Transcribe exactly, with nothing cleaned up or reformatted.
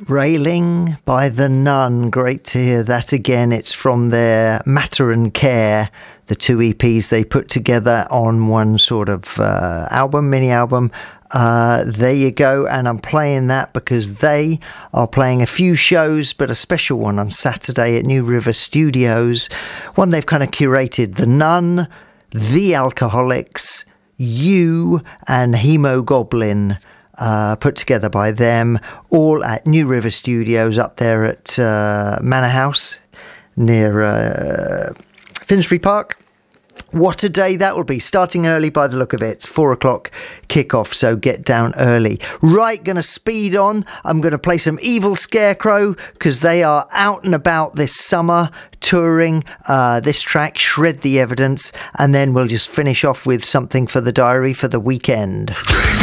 Railing by the Nun. Great to hear that again. It's from their Matter and Care, the two E Ps they put together on one sort of uh, album, mini album. Uh, there you go. And I'm playing that because they are playing a few shows, but a special one on Saturday at New River Studios. One they've kind of curated. The Nun, The Alcoholics, You, and Hemogoblin. Uh, put together by them, all at New River Studios up there at uh, Manor House near uh, Finsbury Park. What a day that will be, starting early by the look of it. Four o'clock kickoff, so get down early. Right, going to speed on. I'm going to play some Evil Scarecrow because they are out and about this summer touring uh, this track, Shred the Evidence, and then we'll just finish off with something for the diary for the weekend.